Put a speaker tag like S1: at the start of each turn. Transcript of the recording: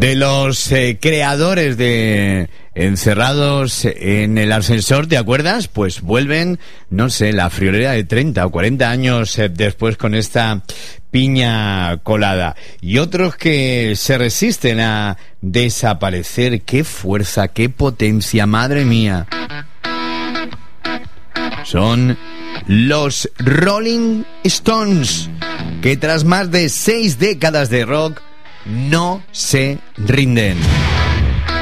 S1: De los creadores de Encerrados en el Ascensor, ¿te acuerdas? Pues vuelven, no sé, la friolera de 30 o 40 años después con esta piña colada. Y otros que se resisten a desaparecer. ¡Qué fuerza, qué potencia, madre mía! Son los Rolling Stones, que tras más de 6 décadas de rock no se rinden.